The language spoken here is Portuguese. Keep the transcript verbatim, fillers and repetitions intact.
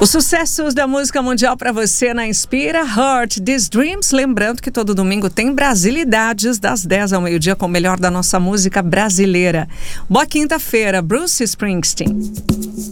Os sucessos da música mundial para você na Inspira, Heart, These Dreams. Lembrando que todo domingo tem Brasilidades das dez ao meio-dia com o melhor da nossa música brasileira. Boa quinta-feira, Bruce Springsteen.